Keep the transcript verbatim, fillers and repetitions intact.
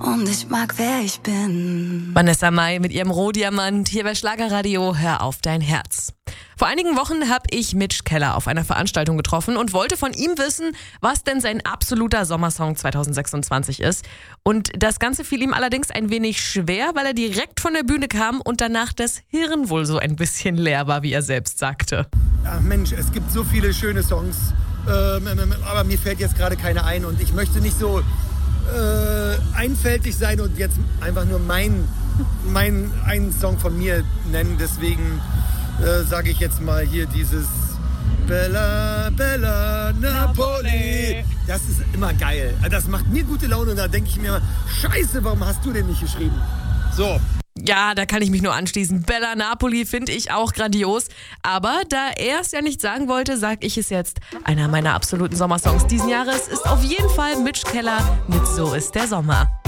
und ich mag, wer ich bin. Vanessa Mai mit ihrem Rohdiamant hier bei Schlagerradio. Hör auf dein Herz. Vor einigen Wochen habe ich Mitch Keller auf einer Veranstaltung getroffen und wollte von ihm wissen, was denn sein absoluter Sommersong zwanzig sechsundzwanzig ist. Und das Ganze fiel ihm allerdings ein wenig schwer, weil er direkt von der Bühne kam und danach das Hirn wohl so ein bisschen leer war, wie er selbst sagte. Ach Mensch, es gibt so viele schöne Songs, ähm, aber mir fällt jetzt gerade keine ein und ich möchte nicht so äh, einfältig sein und jetzt einfach nur mein, mein einen Song von mir nennen. Deswegen äh, sage ich jetzt mal hier dieses Bella, Bella, Napoli. Das ist immer geil. Das macht mir gute Laune und da denke ich mir, scheiße, warum hast du den nicht geschrieben? So. Ja, da kann ich mich nur anschließen. Bella Napoli finde ich auch grandios. Aber da er es ja nicht sagen wollte, sage ich es jetzt. Einer meiner absoluten Sommersongs diesen Jahres ist auf jeden Fall Mitch Keller mit So ist der Sommer.